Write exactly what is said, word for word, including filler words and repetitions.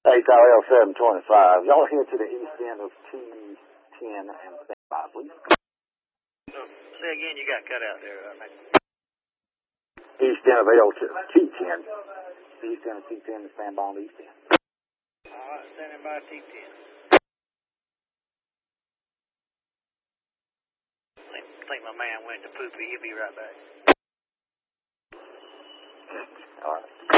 H R L seven twenty-five. Y'all head to the east end of T ten and stand by, please. Oh, say again, you got cut out there. Uh, east end of L T ten. East end of T ten and stand by on the east end. All right, standing by T ten. I think, think my man went to poopy. He'll be right back. All right.